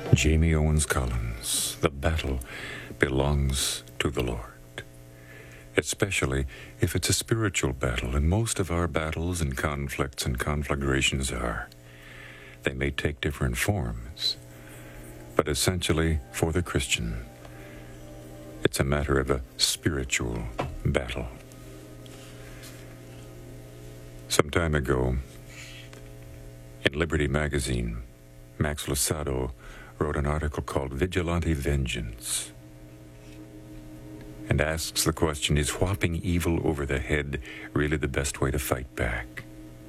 Jamie Owens Collins, the battle belongs to the Lord. Especially if it's a spiritual battle, and most of our battles and conflicts and conflagrations are. They may take different forms, but essentially, for the Christian, it's a matter of a spiritual battle. Some time ago, in Liberty magazine, Max Lucado wrote an article called Vigilante Vengeance, and asks the question, is whopping evil over the head really the best way to fight back?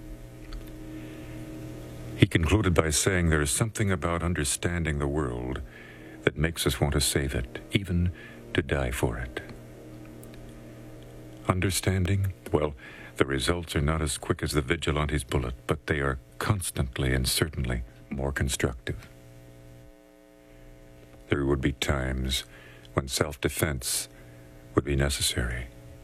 He concluded by saying there is something about understanding the world that makes us want to save it, even to die for it. Understanding? Well, the results are not as quick as the vigilante's bullet, but they are constantly and certainly more constructive. There would be times when self-defense would be necessary.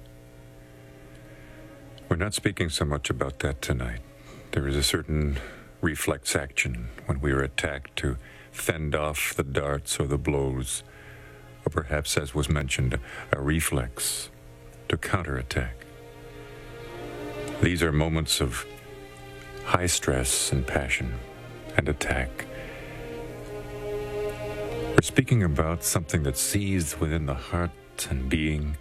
We're not speaking so much about that tonight. There is a certain reflex action when we are attacked to fend off the darts or the blows, or perhaps, as was mentioned, a reflex to counterattack. These are moments of high stress and passion and attack. We're speaking about something that seethes within the heart and being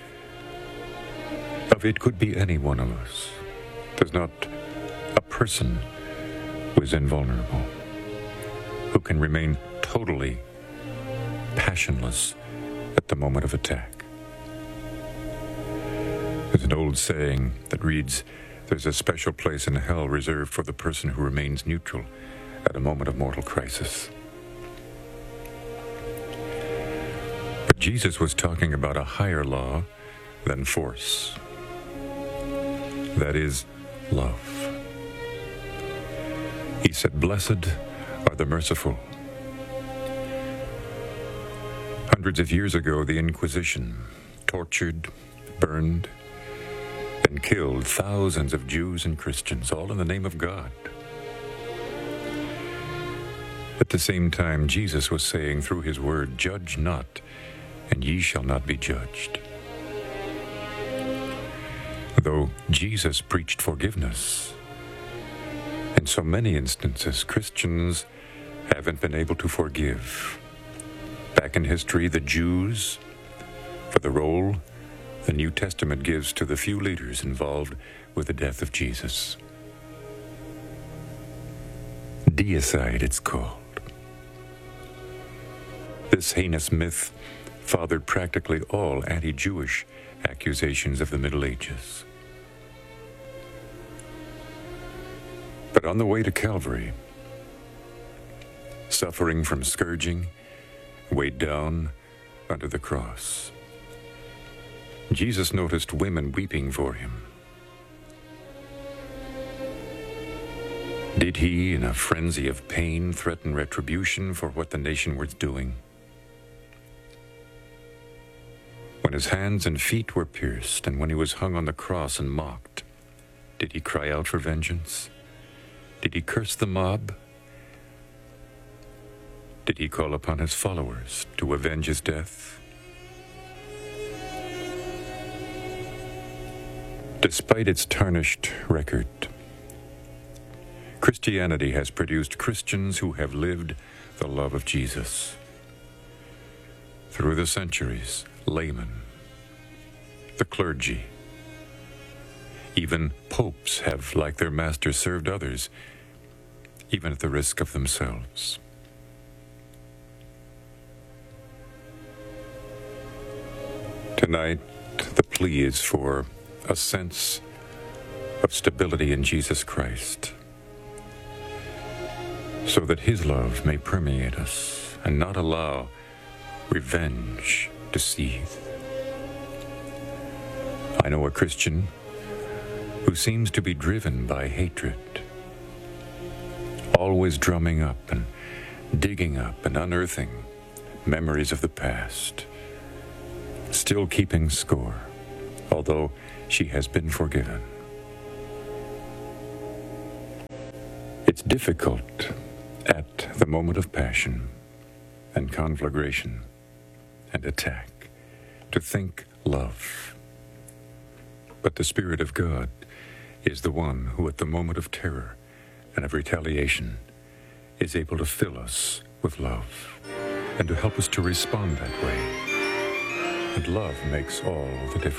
of it could be any one of us. There's not a person who is invulnerable, who can remain totally passionless at the moment of attack. There's an old saying that reads, there's a special place in hell reserved for the person who remains neutral at a moment of mortal crisis. But Jesus was talking about a higher law than force. That is, love. He said, blessed are the merciful. Hundreds of years ago, the Inquisition tortured, burned, and killed thousands of Jews and Christians, all in the name of God. At the same time, Jesus was saying through his word, judge not, and ye shall not be judged. Though Jesus preached forgiveness, in so many instances, Christians haven't been able to forgive. Back in history, the Jews, for the role the New Testament gives to the few leaders involved with the death of Jesus. Deicide, it's called. This heinous myth fathered practically all anti-Jewish accusations of the Middle Ages. But on the way to Calvary, suffering from scourging, weighed down under the cross, Jesus noticed women weeping for him. Did he, in a frenzy of pain, threaten retribution for what the nation was doing? When his hands and feet were pierced, and when he was hung on the cross and mocked, did he cry out for vengeance? Did he curse the mob? Did he call upon his followers to avenge his death? Despite its tarnished record, Christianity has produced Christians who have lived the love of Jesus. Through the centuries, laymen, the clergy, even popes have, like their master, served others, even at the risk of themselves. Tonight, the plea is for a sense of stability in Jesus Christ, so that his love may permeate us and not allow revenge to seethe. I know a Christian who seems to be driven by hatred, always drumming up and digging up and unearthing memories of the past, still keeping score, although she has been forgiven. It's difficult at the moment of passion and conflagration and attack, to think love. But the Spirit of God is the one who, at the moment of terror and of retaliation, is able to fill us with love and to help us to respond that way. And love makes all the difference.